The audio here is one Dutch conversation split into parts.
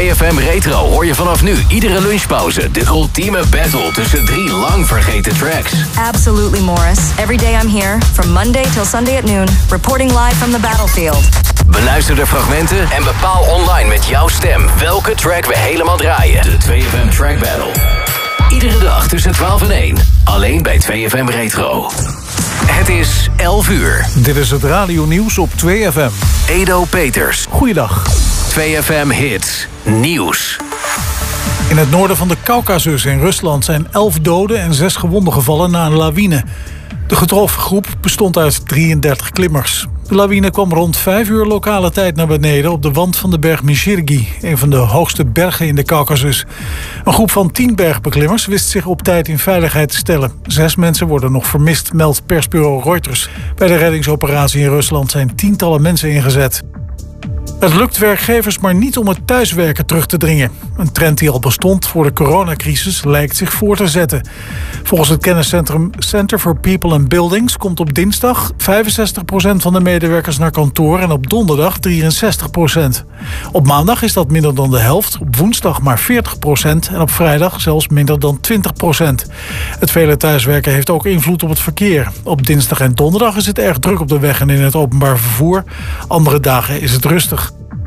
2FM Retro hoor je vanaf nu iedere lunchpauze de ultieme battle tussen 3 lang vergeten tracks. Absolutely, Morris. Every day I'm here, from Monday till Sunday at noon, reporting live from the battlefield. Beluister de fragmenten en bepaal online met jouw stem welke track we helemaal draaien. De 2FM Track Battle. Iedere dag tussen 12 en 1. Alleen bij 2FM Retro. Het is 11 uur. Dit is het radionieuws op 2FM. Edo Peters. Goeiedag. 2FM Hits. Nieuws. In het noorden van de Caucasus in Rusland zijn 11 doden en 6 gewonden gevallen na een lawine. De getroffen groep bestond uit 33 klimmers. De lawine kwam rond 5 uur lokale tijd naar beneden op de wand van de berg Mishirgi, een van de hoogste bergen in de Caucasus. Een groep van 10 bergbeklimmers wist zich op tijd in veiligheid te stellen. 6 mensen worden nog vermist, meldt persbureau Reuters. Bij de reddingsoperatie in Rusland zijn tientallen mensen ingezet. Het lukt werkgevers maar niet om het thuiswerken terug te dringen. Een trend die al bestond voor de coronacrisis lijkt zich voor te zetten. Volgens het kenniscentrum Center for People and Buildings komt op dinsdag 65% van de medewerkers naar kantoor en op donderdag 63%. Op maandag is dat minder dan de helft, op woensdag maar 40% en op vrijdag zelfs minder dan 20%. Het vele thuiswerken heeft ook invloed op het verkeer. Op dinsdag en donderdag is het erg druk op de weg en in het openbaar vervoer. Andere dagen is het rustig.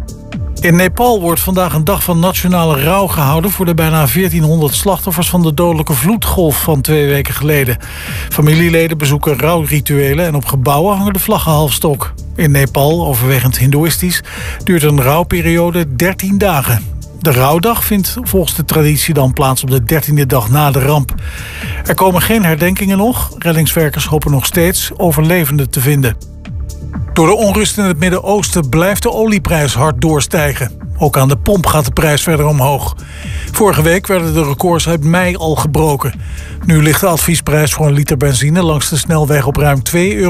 In Nepal wordt vandaag een dag van nationale rouw gehouden voor de bijna 1400 slachtoffers van de dodelijke vloedgolf van 2 weken geleden. Familieleden bezoeken rouwrituelen en op gebouwen hangen de vlaggen halfstok. In Nepal, overwegend hindoeïstisch, duurt een rouwperiode 13 dagen. De rouwdag vindt volgens de traditie dan plaats op de 13e dag na de ramp. Er komen geen herdenkingen nog. Reddingswerkers hopen nog steeds overlevenden te vinden. Door de onrust in het Midden-Oosten blijft de olieprijs hard doorstijgen. Ook aan de pomp gaat de prijs verder omhoog. Vorige week werden de records uit mei al gebroken. Nu ligt de adviesprijs voor een liter benzine langs de snelweg op ruim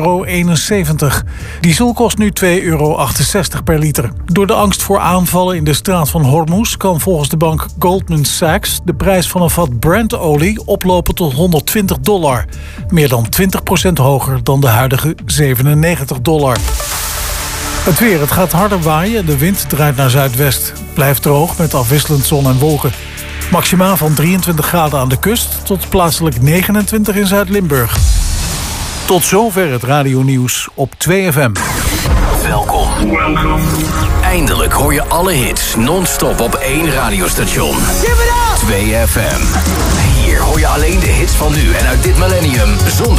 €2,71. Diesel kost nu €2,68 per liter. Door de angst voor aanvallen in de straat van Hormuz kan volgens de bank Goldman Sachs de prijs van een vat Brent-olie oplopen tot $120. Meer dan 20% hoger dan de huidige $97. Het weer, het gaat harder waaien. De wind draait naar zuidwest. Blijft droog met afwisselend zon en wolken. Maximaal van 23 graden aan de kust tot plaatselijk 29 in Zuid-Limburg. Tot zover het radionieuws op 2FM. Welkom. Eindelijk hoor je alle hits non-stop op 1 radiostation. 2FM. Hier hoor je alleen de hits van nu en uit dit millennium zonder